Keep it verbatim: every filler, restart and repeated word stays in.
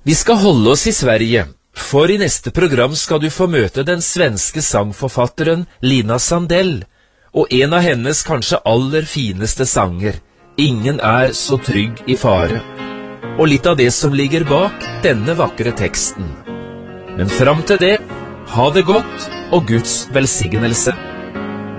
Vi skal holde oss i Sverige, for i neste program skal du få møte den svenske sangforfatteren Lina Sandell, og en av hennes kanskje aller fineste sanger, Ingen er så trygg i fare, og litt av det som ligger bak denne vakre teksten. Men fram til det, ha det godt og Guds velsignelse.